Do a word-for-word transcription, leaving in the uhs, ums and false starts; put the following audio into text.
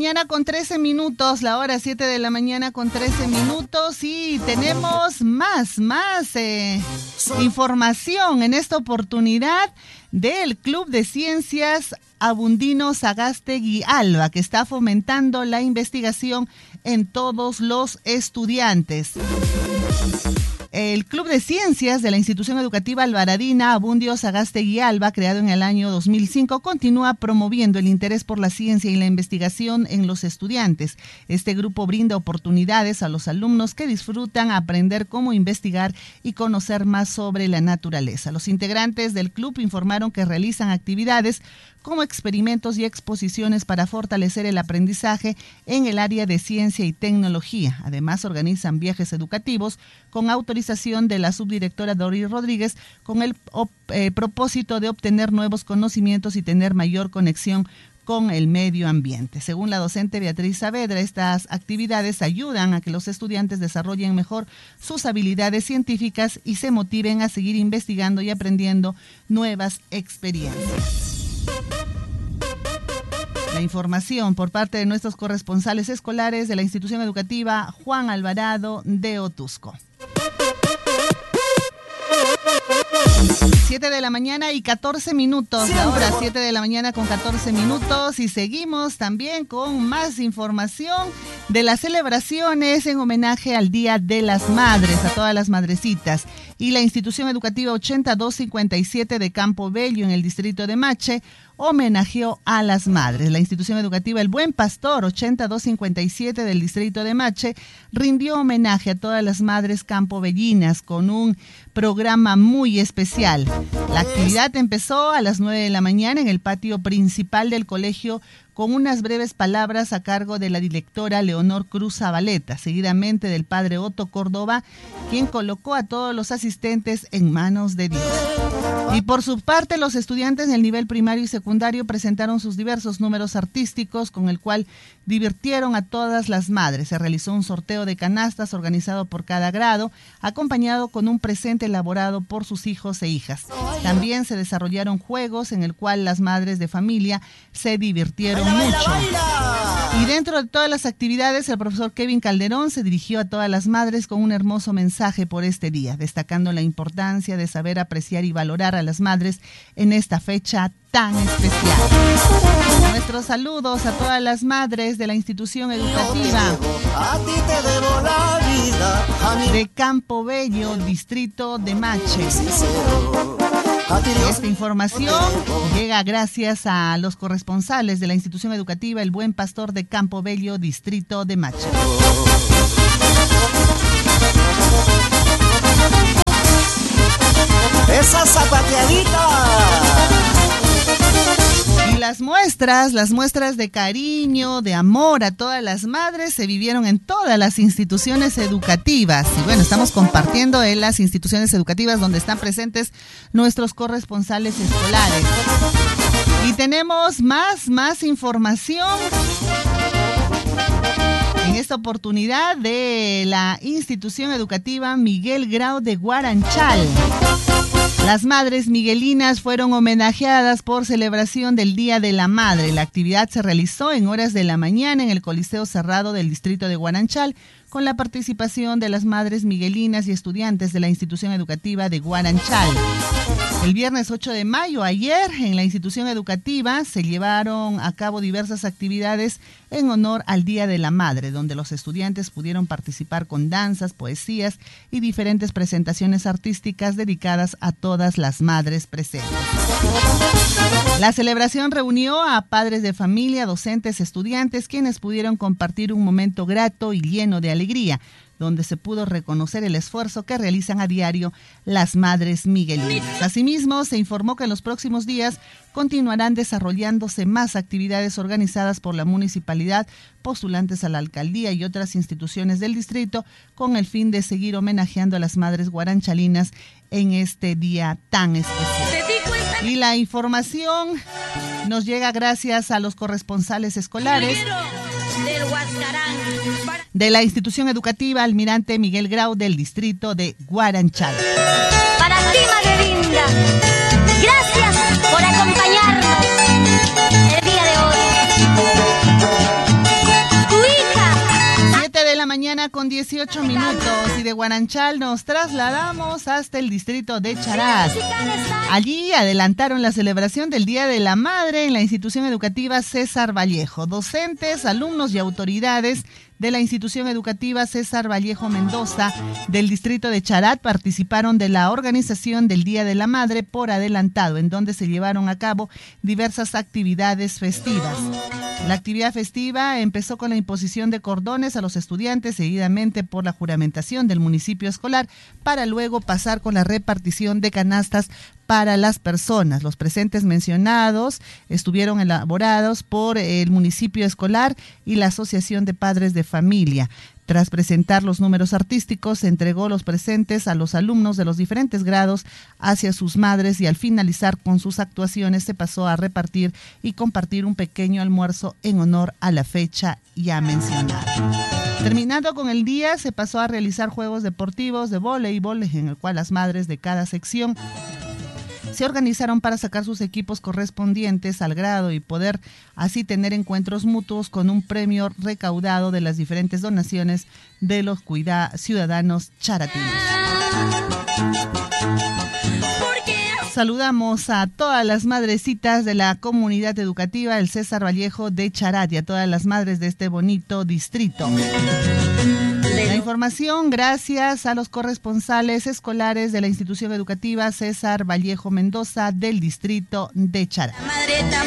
mañana con trece minutos, la hora siete de la mañana con trece minutos y tenemos más, más eh, información en esta oportunidad del Club de Ciencias Abundino Sagástegui Alba, que está fomentando la investigación en todos los estudiantes. El Club de Ciencias de la Institución Educativa Alvaradina Abundio Sagástegui Alba, creado en el año dos mil cinco, continúa promoviendo el interés por la ciencia y la investigación en los estudiantes. Este grupo brinda oportunidades a los alumnos que disfrutan aprender cómo investigar y conocer más sobre la naturaleza. Los integrantes del club informaron que realizan actividades como experimentos y exposiciones para fortalecer el aprendizaje en el área de ciencia y tecnología. Además, organizan viajes educativos con autorización de la subdirectora Dori Rodríguez con el eh, propósito de obtener nuevos conocimientos y tener mayor conexión con el medio ambiente. Según la docente Beatriz Saavedra, estas actividades ayudan a que los estudiantes desarrollen mejor sus habilidades científicas y se motiven a seguir investigando y aprendiendo nuevas experiencias. La información por parte de nuestros corresponsales escolares de la institución educativa Juan Alvarado de Otusco. siete de la mañana y catorce minutos, ahora siete de la mañana con catorce minutos y seguimos también con más información de las celebraciones en homenaje al Día de las Madres, a todas las madrecitas. Y la institución educativa ochenta y dos cincuenta y siete de Campo Bello en el distrito de Mache homenajeó a las madres. La institución educativa El Buen Pastor ochenta y dos cincuenta y siete del distrito de Mache rindió homenaje a todas las madres campobellinas con un programa muy especial. La actividad empezó a las nueve de la mañana en el patio principal del colegio con unas breves palabras a cargo de la directora Leonor Cruz Zabaleta, seguidamente del padre Otto Córdoba, quien colocó a todos los asistentes en manos de Dios. Y por su parte, los estudiantes del nivel primario y secundario presentaron sus diversos números artísticos con el cual divirtieron a todas las madres. Se realizó un sorteo de canastas organizado por cada grado, acompañado con un presente elaborado por sus hijos e hijas. También se desarrollaron juegos en el cual las madres de familia se divirtieron mucho. Y dentro de todas las actividades, el profesor Kevin Calderón se dirigió a todas las madres con un hermoso mensaje por este día, destacando la importancia de saber apreciar y valorar a las madres en esta fecha tan especial. Nuestros saludos a todas las madres de la institución educativa de Campo Bello, distrito de Mache. Esta información llega gracias a los corresponsales de la institución educativa El Buen Pastor de Campo Bello, distrito de Mache. Esa zapateadita. Y las muestras, las muestras de cariño, de amor a todas las madres se vivieron en todas las instituciones educativas. Y bueno, estamos compartiendo en las instituciones educativas donde están presentes nuestros corresponsales escolares. Y tenemos más, más información en esta oportunidad de la institución educativa Miguel Grau de Guaranchal. Las madres miguelinas fueron homenajeadas por celebración del Día de la Madre. La actividad se realizó en horas de la mañana en el Coliseo Cerrado del distrito de Guaranchal, con la participación de las madres miguelinas y estudiantes de la institución educativa de Guaranchal. El viernes ocho de mayo, ayer, en la institución educativa se llevaron a cabo diversas actividades en honor al Día de la Madre, donde los estudiantes pudieron participar con danzas, poesías y diferentes presentaciones artísticas dedicadas a todas las madres presentes. La celebración reunió a padres de familia, docentes, estudiantes, quienes pudieron compartir un momento grato y lleno de alegría, donde se pudo reconocer el esfuerzo que realizan a diario las madres miguelinas. Asimismo, se informó que en los próximos días continuarán desarrollándose más actividades organizadas por la municipalidad, postulantes a la alcaldía y otras instituciones del distrito, con el fin de seguir homenajeando a las madres guaranchalinas en este día tan especial. Y la información nos llega gracias a los corresponsales escolares de la institución educativa Almirante Miguel Grau del distrito de Guaranchal. Para ti, madre linda, gracias por acompañarnos el día de hoy. con dieciocho minutos y de Guaranchal nos trasladamos hasta el distrito de Charat. Allí adelantaron la celebración del Día de la Madre en la institución educativa César Vallejo. Docentes, alumnos y autoridades de la institución educativa César Vallejo Mendoza del distrito de Charat participaron de la organización del Día de la Madre por adelantado, en donde se llevaron a cabo diversas actividades festivas. La actividad festiva empezó con la imposición de cordones a los estudiantes, seguidamente por la juramentación del municipio escolar, para luego pasar con la repartición de canastas para las personas. Los presentes mencionados estuvieron elaborados por el municipio escolar y la Asociación de Padres de Familia. Tras presentar los números artísticos, se entregó los presentes a los alumnos de los diferentes grados hacia sus madres y al finalizar con sus actuaciones se pasó a repartir y compartir un pequeño almuerzo en honor a la fecha ya mencionada. Terminando con el día, se pasó a realizar juegos deportivos de voleibol en el cual las madres de cada sección se organizaron para sacar sus equipos correspondientes al grado y poder así tener encuentros mutuos con un premio recaudado de las diferentes donaciones de los cuida- ciudadanos charatinos. Saludamos a todas las madrecitas de la comunidad educativa del César Vallejo de Charat y a todas las madres de este bonito distrito. La información gracias a los corresponsales escolares de la institución educativa César Vallejo Mendoza del distrito de Charat.